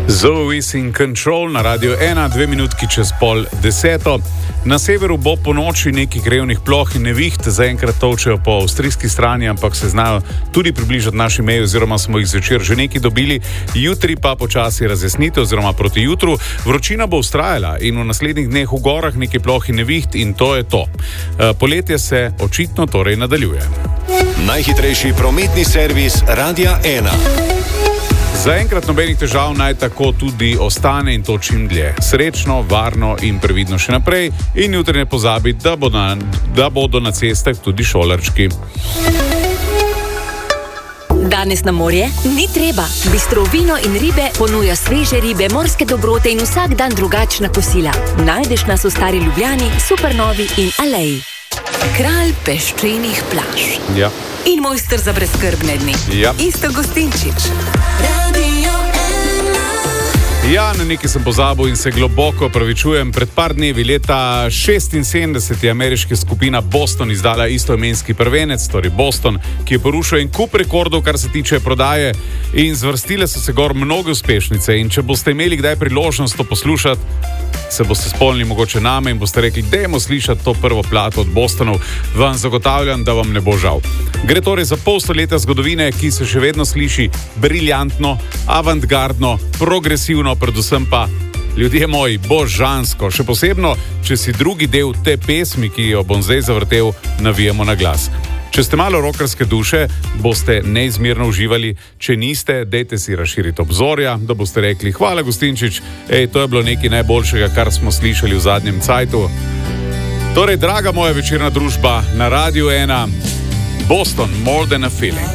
Zoe in Control na Radio 1, 2 minutki čez 9:30. Na severu bo po noči nekaj krevnih ploh in neviht, zaenkrat tolčejo po avstrijski strani, ampak se znajo tudi približati naši meji, oziroma smo jih zvečer že nekaj dobili. Jutri pa počasi razjasnite, oziroma proti jutru. Vročina bo vztrajala in v naslednjih dneh v gorah nekaj ploh in neviht in to je to. Poletje se očitno torej nadaljuje. Najhitrejši prometni servis Radia 1. Zaenkrat nobenih težav, naj tako tudi ostane in to čim dlje. Srečno, varno in previdno še naprej in jutri ne pozabiti, da bodo na cestah tudi šolarčki. Danes na morje ni treba. Bistro vino in ribe ponuja sveže ribe, morske dobrote in vsak dan drugačna kosila. Najdeš nas v Stari Ljubljani, Supernovi in Aleji. Kralj peščenih plaž. Ja. In mojster za brezskrbne dni. Ja. Isto Gostinčič. Ja, na nekaj sem pozabil in se globoko opravičujem. Pred par dnevi, leta 1976, je ameriška skupina Boston izdala istoimenski prvenec, torej Boston, ki je porušil en kup rekordov, kar se tiče prodaje, in zvrstile so se gor mnoge uspešnice. In če boste imeli kdaj priložnost to poslušati, se boste spomnili mogoče name in boste rekli, dajmo slišati to prvo plato od Bostonov, vam zagotavljam, da vam ne bo žal. Gre torej za pol stoletja zgodovine, ki se še vedno sliši briljantno, avantgardno, progresivno, predvsem pa, ljudje moji, božansko, še posebno, če si drugi del te pesmi, ki jo bom zdaj zavrtel, navijemo na glas. Če ste malo rockerske duše, boste neizmerno uživali, če niste, dajte si razširiti obzorja, da boste rekli, hvala Gostinčič, to je bilo nekaj najboljšega, kar smo slišali v zadnjem cajtu. Torej, draga moja večerna družba na Radio 1, Boston, More Than a Feeling.